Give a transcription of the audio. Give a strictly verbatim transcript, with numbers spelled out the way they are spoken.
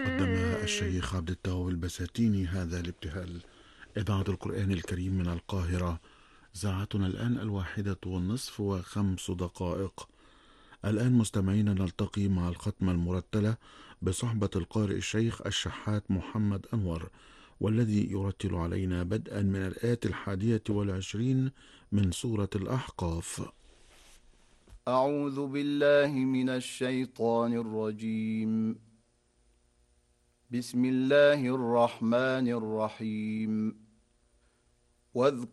قدمها الشيخ عبد التواب البساتيني. هذا الابتهال إذاعة القرآن الكريم من القاهرة. ساعتنا الآن الواحدة والنصف وخمس دقائق. الآن مستمعين نلتقي مع الختمة المرتلة بصحبة القارئ الشيخ الشحات محمد أنور، والذي يرتل علينا بدءا من الآية الحادية والعشرين من سورة الأحقاف. أعوذ بالله من الشيطان الرجيم. بسم الله الرحمن الرحيم. واذكر